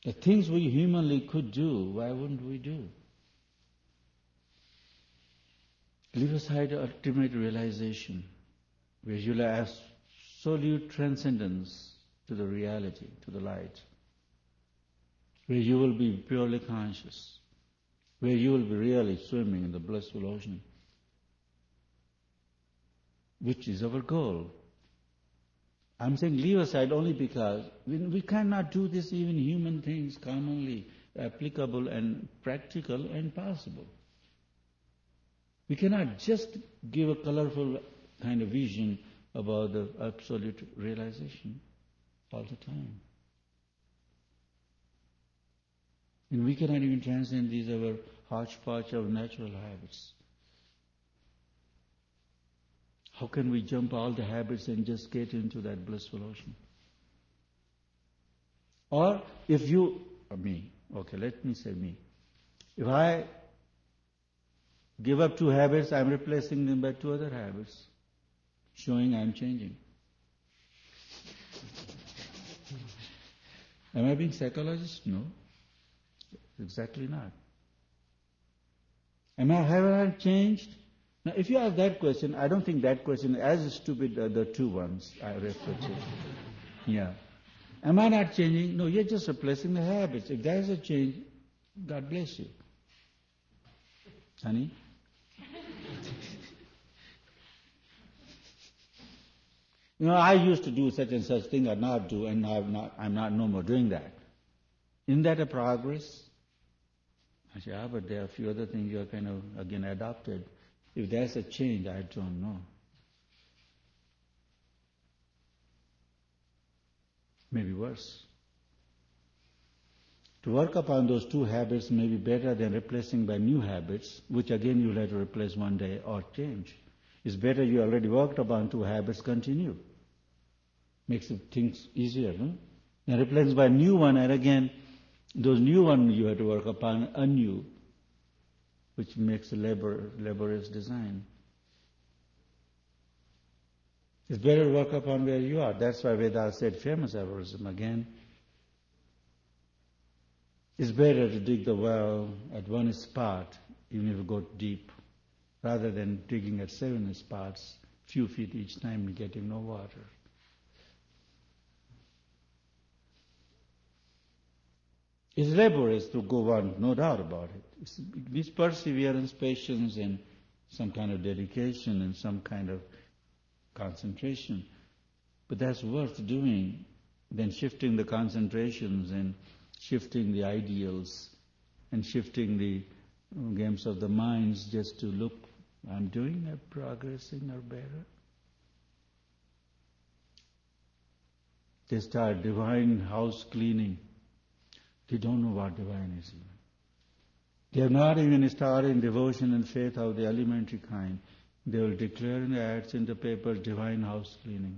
The things we humanly could do, why wouldn't we do? Leave aside ultimate realization, where you'll have absolute transcendence to the reality, to the light, where you will be purely conscious, where you will be really swimming in the blissful ocean, which is our goal. I'm saying leave aside only because we cannot do this even human things commonly applicable and practical and possible. We cannot just give a colorful kind of vision about the absolute realization all the time. And we cannot even transcend these our hodgepodge of natural habits. How can we jump all the habits and just get into that blissful ocean? Or if you, or me, okay, let me say me. If I give up 2 habits, I'm replacing them by 2 other habits, showing I'm changing. Am I being psychologist? No. Exactly not. Have I changed? Now, if you ask that question, I don't think that question is as stupid as the 2 ones I referred to. Yeah. Am I not changing? No, you're just replacing the habits. If there's a change, God bless you. Honey? I used to do such and such thing or not do, and I'm not no more doing that. Isn't that a progress? I say, but there are a few other things you are kind of, again, adopted. If there's a change, I don't know. Maybe worse. To work upon those 2 habits may be better than replacing by new habits, which again you'll have to replace one day or change. It's better you already worked upon 2 habits, continue. Makes things easier, no? And replace by new one, and again, those new one you have to work upon anew, which makes a laborious design. It's better to work upon where you are. That's why Vedas said, famous aphorism again, it's better to dig the well at one spot, even if you go deep, rather than digging at 7 spots, few feet each time and getting no water. It's laborious to go on, no doubt about it. It's perseverance, patience, and some kind of dedication and some kind of concentration. But that's worth doing than shifting the concentrations and shifting the ideals and shifting the games of the minds just to look, I'm doing or progressing or better. They start divine house cleaning. They don't know what divine is even. They have not even started in devotion and faith of the elementary kind. They will declare in the ads in the papers, divine house cleaning.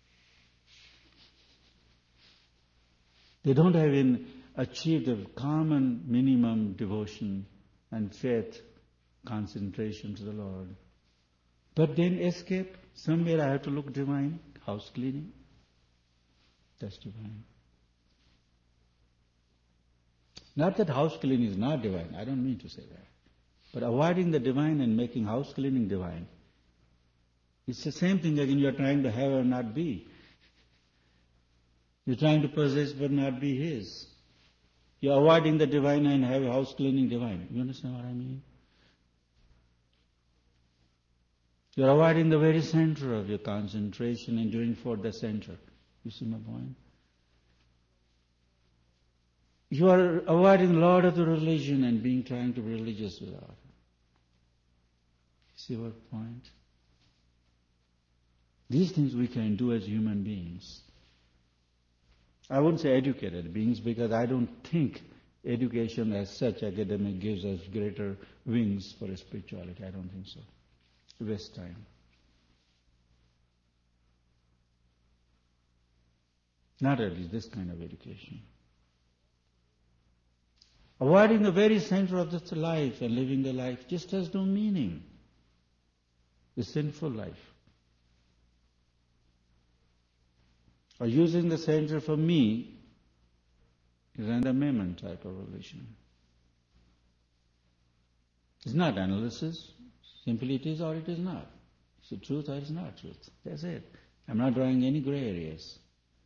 They don't have even achieved the common minimum devotion and faith concentration to the Lord. But then escape. Somewhere I have to look divine, house cleaning. That's divine. Not that house cleaning is not divine, I don't mean to say that. But avoiding the divine and making house cleaning divine, it's the same thing again, you're trying to have or not be. You're trying to possess but not be His. You're avoiding the divine and have house cleaning divine. You understand what I mean? You're avoiding the very center of your concentration and doing for the center. You see my point? You are avoiding the Lord of the religion and trying to be religious without it. See what point? These things we can do as human beings. I wouldn't say educated beings because I don't think education as such, academic, gives us greater wings for spirituality. I don't think so. Waste time. Not at least this kind of education. Avoiding the very center of this life and living the life just has no meaning. The sinful life. Or using the center for me It's another Maimon type of religion. It's not analysis. Simply it is or it is not. It's the truth or it's not truth. That's it. I'm not drawing any gray areas.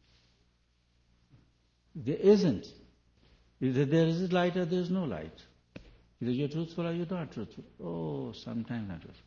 There isn't. Either there is light or there is no light. Either you're truthful or you're not truthful. Oh, sometimes not truthful.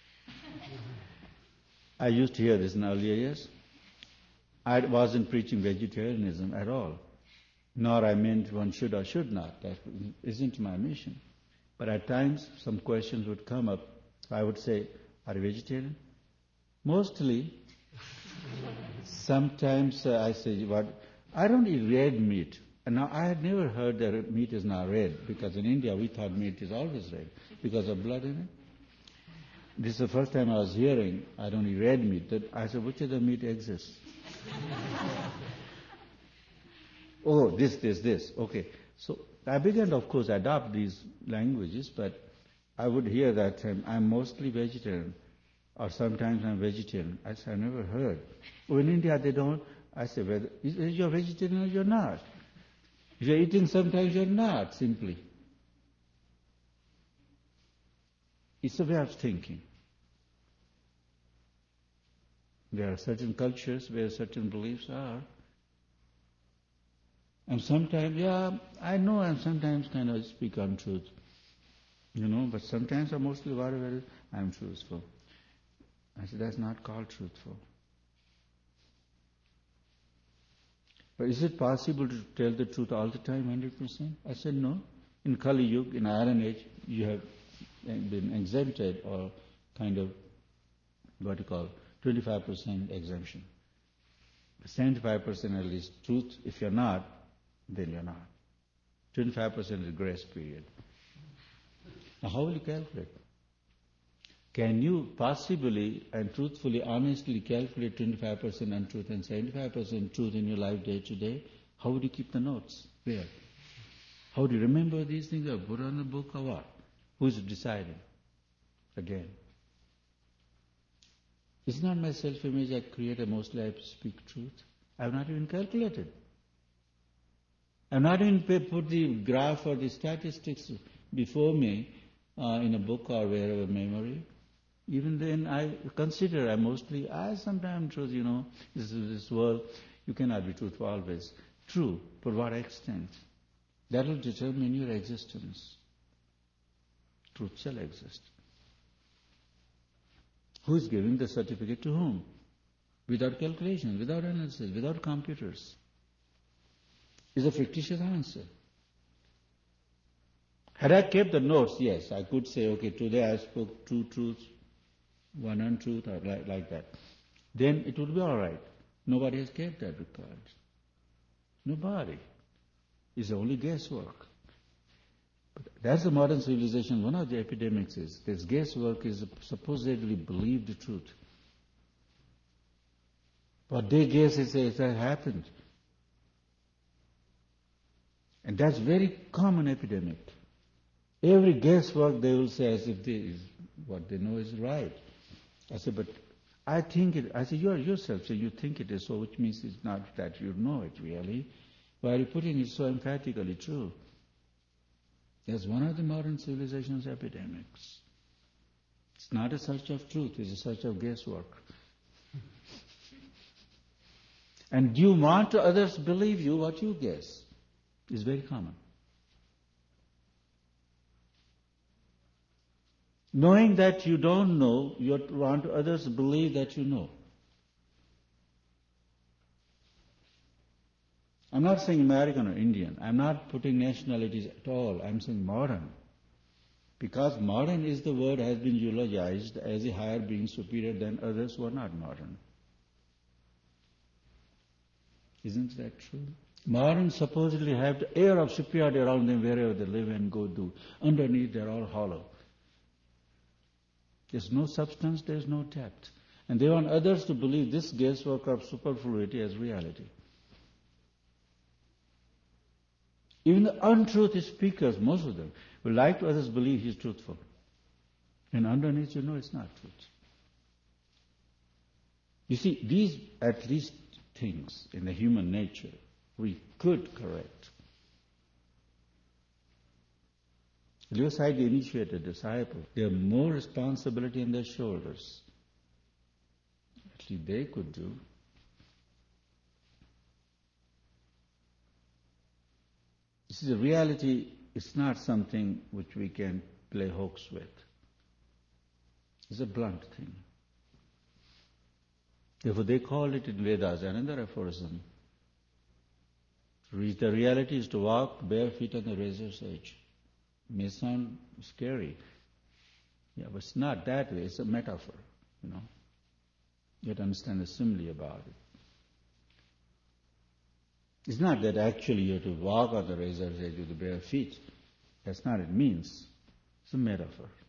I used to hear this in earlier years. I wasn't preaching vegetarianism at all. Nor I meant one should or should not. That isn't my mission. But at times some questions would come up. I would say, are you vegetarian? Mostly, sometimes I say, what? I don't eat red meat. And now I had never heard that meat is now red, because in India we thought meat is always red because of blood in it. This is the first time I was hearing, I don't eat red meat. That I said, which other meat exists? Oh, this. Okay. So I began, of course, adopt these languages, but I would hear that I'm mostly vegetarian, or sometimes I'm vegetarian. I said, I never heard. Oh, in India they don't. I said, whether you're vegetarian or you're not. If you're eating, sometimes you're not, simply. It's a way of thinking. There are certain cultures where certain beliefs are. And sometimes, I know I'm sometimes kind of speak untruth. But sometimes I'm mostly very, I'm truthful. I said, that's not called truthful. But is it possible to tell the truth all the time, 100%? I said, no. In Kali Yuga, in Iron Age, you have been exempted, or kind of, 25% exemption. 75% at least truth. If you're not, then you're not. 25% is grace period. Now how will you calculate? Can you possibly and truthfully, honestly calculate 25% untruth and 75% truth in your life day to day? How would you keep the notes? Where? How do you remember these things? Or put on a book or what? Who's deciding? Again. It's not my self-image I create, mostly I speak truth. I have not even calculated. I have not even put the graph or the statistics before me in a book or wherever memory. Even then I consider I sometimes truth, this world, you cannot be truthful always. True, but what extent? That will determine your existence. Truth shall exist. Who is giving the certificate to whom? Without calculation, without analysis, without computers. Is a fictitious answer. Had I kept the notes, yes, I could say, okay, today I spoke 2 truths, 1 untruth, or like that. Then it would be all right. Nobody has kept that record. Nobody. It's only guesswork. But that's the modern civilization. One of the epidemics is this guesswork is supposedly believed truth. What they guess is it has happened. And that's very common epidemic. Every guesswork they will say as if what they know is right. I said, but I think it. I said, you are yourself, so you think it is so, which means it's not that you know it really. Why are you putting it so emphatically true? That's one of the modern civilization's epidemics. It's not a search of truth, it's a search of guesswork. And you want others to believe you what you guess. It's very common. Knowing that you don't know, you want others to believe that you know. I'm not saying American or Indian. I'm not putting nationalities at all. I'm saying modern. Because modern is the word has been eulogized as a higher being superior than others who are not modern. Isn't that true? Modern supposedly have the air of superiority around them wherever they live and go do. Underneath they're all hollow. There's no substance, there's no depth. And they want others to believe this guesswork of superfluity as reality. Even the untruth speakers, most of them, would like to others believe he's truthful. And underneath you know it's not truth. You see, these at least things in the human nature we could correct. Leave aside the initiated disciple. They have more responsibility on their shoulders. At least they could do. This is a reality. It's not something which we can play hooks with. It's a blunt thing. Therefore they call it in Vedas another aphorism. To reach the reality is to walk bare feet on the razor's edge. It may sound scary. Yeah, but it's not that way. It's a metaphor, You have to understand the simile about it. It's not that actually you have to walk on the razor's edge with the bare feet. That's not what it means. It's a metaphor.